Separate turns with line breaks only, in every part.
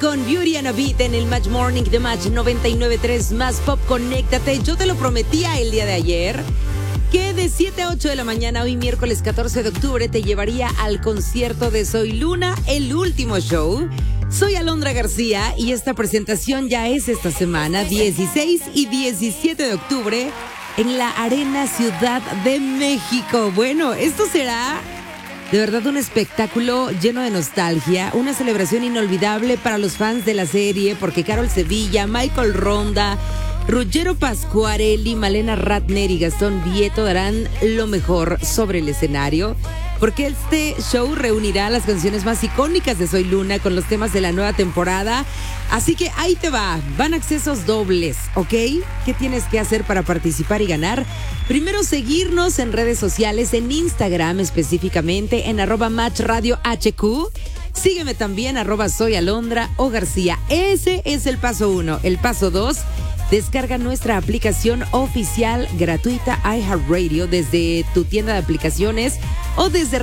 con Beauty and a Beat en el Match Morning de Match 99.3 más Pop. Conéctate. Yo te lo prometía el día de ayer que de 7 a 8 de la mañana, hoy miércoles 14 de octubre, te llevaría al concierto de Soy Luna, el último show. Soy Alondra García y esta presentación ya es esta semana, 16 y 17 de octubre, en la Arena Ciudad de México. Bueno, esto será de verdad un espectáculo lleno de nostalgia, una celebración inolvidable para los fans de la serie, porque Carol Sevilla, Michael Ronda, Ruggero Pasquarelli, Malena Ratner y Gastón Vieto darán lo mejor sobre el escenario, porque este show reunirá las canciones más icónicas de Soy Luna con los temas de la nueva temporada. Así que ahí te va, van accesos dobles, ¿ok? ¿Qué tienes que hacer para participar y ganar? Primero, seguirnos en redes sociales, en Instagram específicamente, en @MatchRadioHQ. Sígueme también, @Soy Alondra o García. Ese es el paso 1. El paso 2, descarga nuestra aplicación oficial gratuita iHeartRadio desde tu tienda de aplicaciones o desde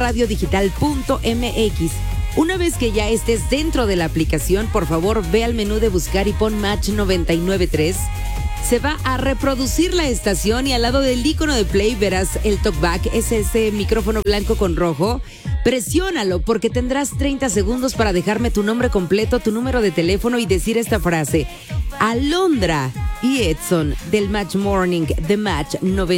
radiodigital.mx. Una vez que ya estés dentro de la aplicación, por favor, ve al menú de buscar y pon Match 99.3. Se va a reproducir la estación y al lado del icono de play verás el talkback, es ese micrófono blanco con rojo. Presiónalo porque tendrás 30 segundos para dejarme tu nombre completo, tu número de teléfono y decir esta frase: Alondra y Edson del Match Morning de Match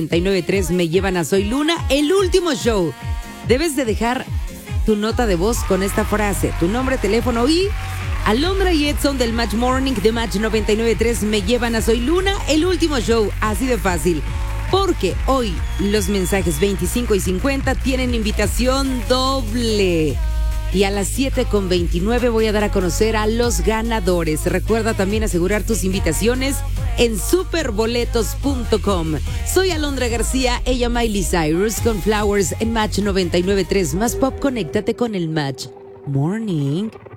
99.3 me llevan a Soy Luna, el último show. Debes de dejar tu nota de voz con esta frase, tu nombre, teléfono y Alondra y Edson del Match Morning de Match 99.3 me llevan a Soy Luna, el último show. Así de fácil. Porque hoy los mensajes 25 y 50 tienen invitación doble. Y a las 7:29 voy a dar a conocer a los ganadores. Recuerda también asegurar tus invitaciones en superboletos.com. Soy Alondra García, ella Miley Cyrus con Flowers en Match 99.3 más Pop. Conéctate con el Match Morning.